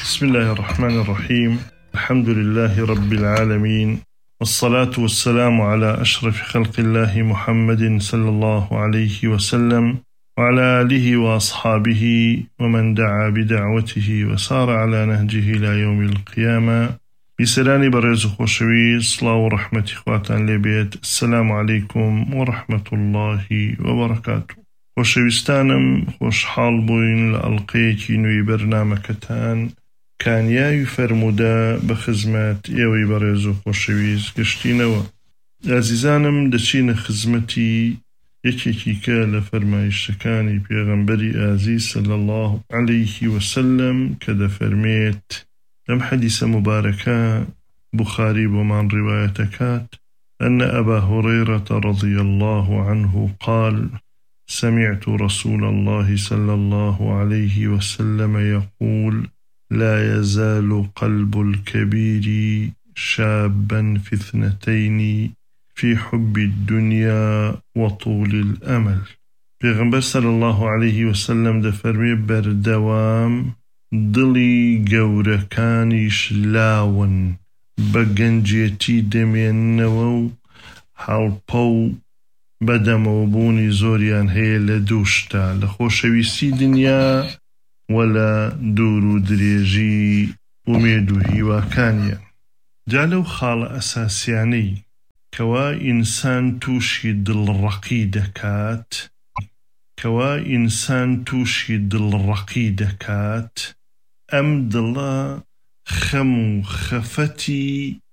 بسم الله الرحمن الرحيم. الحمد لله رب العالمين، والصلاة والسلام على أشرف خلق الله محمد صلى الله عليه وسلم وعلى آله وأصحابه ومن دعا بدعوته وسار على نهجه إلى يوم القيامة. بسلام برز خوشوي، صلاة ورحمة إخواتان لبيت. السلام عليكم ورحمة الله وبركاته. خوشويستانم خوش حال بوين لألقيكي نوي برنامجتان كان ياوي فرمودا بخزمات ياوي برزو خوشويز قشتينوا. عزيزانم دچين خزمتي يكيكي كال فرمايشتكاني بيغنبري عزيز صلى الله عليه وسلم كذا فرميت لم حديث مباركة بخاري ومن روايتكات أن أبا هريرة رضي الله عنه قال: سمعت رسول الله صلى الله عليه وسلم يقول: لا يزال قلب الكبير شابا في اثنتين، في حب الدنيا وطول الأمل. پیغمبر صلى الله عليه وسلم دفرمي بردوام دڵی گەورەکانیش لاون بە گەنجێتی دەمێننەوە و هەڵپە و بەدەمەوەبوونی زۆریان هەیە لە دووشتا، لە خۆشەویستی دنیا و لە دوور و درێژی ئومێد و هیواکانیان. جا لەو خاڵە ئەساسیانەی کەوا ئینسان تووشی دڵڕەقی دەکات ئەم دڵە خەم و خەفەتی